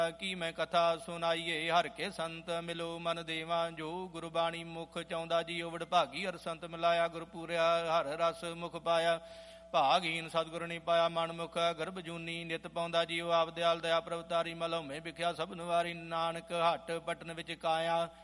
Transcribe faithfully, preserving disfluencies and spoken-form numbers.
ਕੀ ਮੈਂ ਕਥਾ ਸੁਣਾਈਏ ਹਰ ਕੇ ਸੰਤ ਮਿਲੋ ਮਨ ਦੇਵਾ। ਜੋ ਗੁਰਬਾਣੀ ਮੁਖ ਚਾਹੁੰਦਾ ਜੀਓ ਵਡਭਾਗੀ ਹਰ ਸੰਤ ਮਿਲਾਇਆ। ਗੁਰਪੂਰਿਆ ਹਰ ਰਸ ਮੁਖ ਪਾਇਆ ਭਾਗਹੀਨ ਸਤਿਗੁਰ ਨਹੀਂ ਪਾਇਆ। ਮਨ ਮੁਖ ਗਰਭ ਜੂਨੀ ਨਿਤ ਪਾਉਂਦਾ ਜੀਓ। ਆਪ ਦਿਆਲ ਦਇਆ ਪ੍ਰਭਤਾਰੀ ਮਲਹਮੇ ਵਿਖਿਆ ਸਭ ਨਿਵਾਰੀ। ਨਾਨਕ ਹੱਟ ਪਟਨ ਵਿੱਚ ਕਾਇਆ